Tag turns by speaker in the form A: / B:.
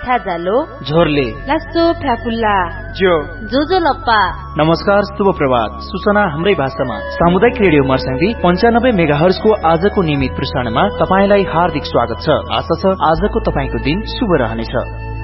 A: थाजालो
B: झोरले
A: लास्टो फ्याफुल्ला जो लप्पा।
B: नमस्कार, शुभ प्रभात। सूचना हाम्रै भाषामा सामुदायिक रेडियो मर्स्याङ्गी 95 मेगाहर्ज को आजको नियमित प्रसारणमा तपाईलाई हार्दिक स्वागत छ। आशा छ आजको तपाईको दिन शुभ रहनेछ।